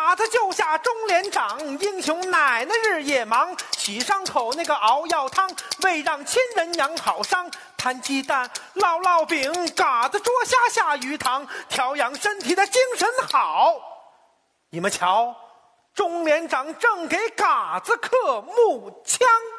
嘎子救下中连长，英雄奶奶日夜忙，洗伤口那个熬药汤，为让亲人养好伤。摊鸡蛋烙饼，嘎子捉虾下鱼塘，调养身体的精神好。你们瞧，中连长正给嘎子刻木枪。